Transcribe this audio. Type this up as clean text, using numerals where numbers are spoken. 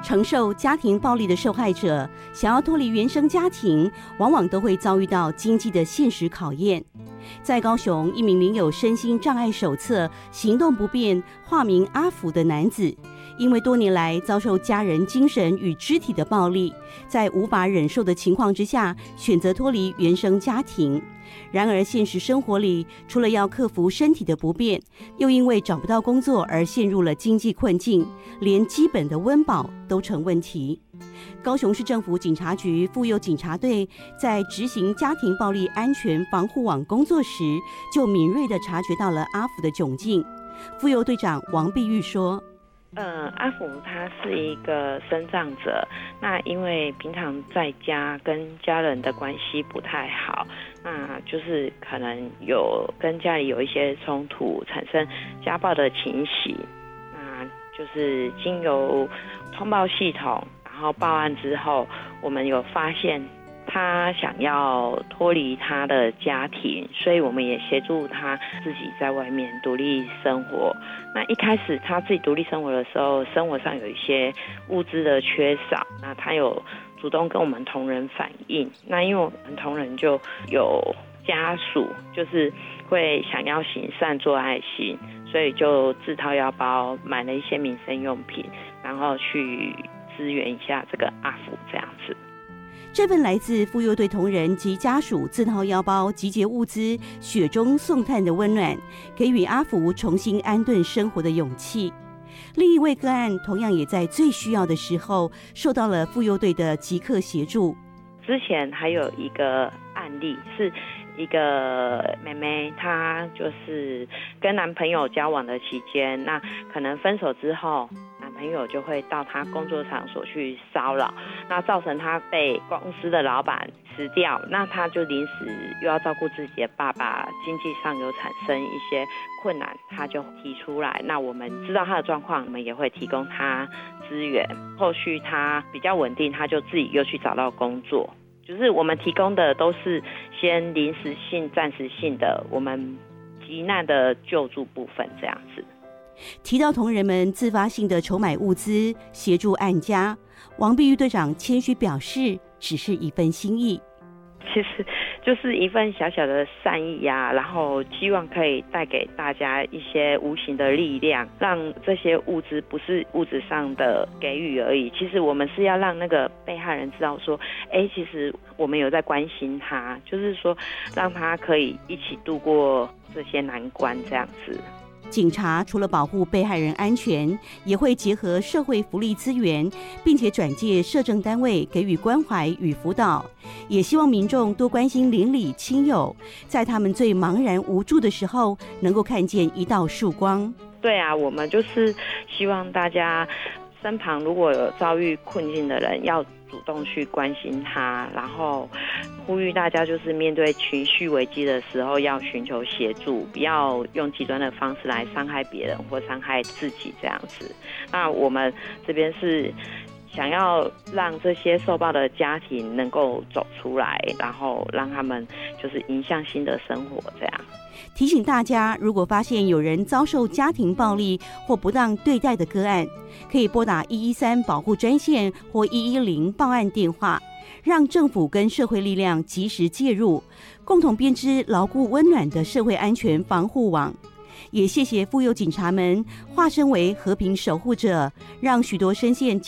承受家庭暴力的受害者，想要脱离原生家庭，往往都会遭遇到经济的现实考验。在高雄，一名领有身心障碍手册、行动不便、化名阿福的男子，因为多年来遭受家人精神与肢体的暴力，在无法忍受的情况之下，选择脱离原生家庭。然而现实生活里，除了要克服身体的不便，又因为找不到工作而陷入了经济困境，连基本的温饱都成问题。高雄市政府警察局妇幼警察队在执行家庭暴力安全防护网工作时，就敏锐地察觉到了阿福的窘境。妇幼队长王碧玉说， 阿福他是一个身障者，那因为平常在家跟家人的关系不太好，那就是可能有跟家里有一些冲突，产生家暴的情形，那就是经由通报系统，然后报案之后，我们有发现他想要脱离他的家庭，所以我们也协助他自己在外面独立生活。那一开始他自己独立生活的时候，生活上有一些物资的缺少，那他有主动跟我们同仁反映。那因为我们同仁就有家属就是会想要行善做爱心，所以就自掏腰包买了一些民生用品，然后去支援一下这个阿福这样子。 这份来自妇幼队同仁及家属自掏腰包集结物资、雪中送炭的温暖，给予阿福重新安顿生活的勇气。另一位个案同样也在最需要的时候受到了妇幼队的即刻协助。 之前还有一个案例是一个妹妹，她就是跟男朋友交往的期间，那可能分手之后，男朋友就会到她工作场所去骚扰，那造成她被公司的老板辞掉，那她就临时又要照顾自己的爸爸，经济上有产生一些困难，她就提出来。那我们知道她的状况，我们也会提供她资源。后续她比较稳定，她就自己又去找到工作。就是我们提供的都是先临时性、暂时性的，我们急难的救助部分这样子。 提到同仁们自发性的筹买物资，协助案家，王碧玉队长谦虚表示，只是一份心意。 其实就是一份小小的善意啊，然后希望可以带给大家一些无形的力量，让这些物资不是物质上的给予而已，其实我们是要让那个被害人知道说，其实我们有在关心他，就是说让他可以一起度过这些难关这样子。 警察除了保护被害人安全，也会结合社会福利资源，并且转介社政单位给予关怀与辅导。也希望民众多关心邻里亲友，在他们最茫然无助的时候，能够看见一道曙光。 对啊，我们就是希望大家身旁如果有遭遇困境的人，要主动去关心他，然后呼吁大家就是面对情绪危机的时候要寻求协助，不要用极端的方式来伤害别人或伤害自己这样子。那我们这边是想要让这些受暴的家庭能够走出来，然后让他们就是迎向新的生活这样。 提醒大家，如果发现有人遭受家庭暴力或不当对待的个案，可以拨打113保护专线或110报案电话，让政府跟社会力量及时介入，共同编织牢固温暖的社会安全防护网。也谢谢妇幼警察们化身为和平守护者，让许多深陷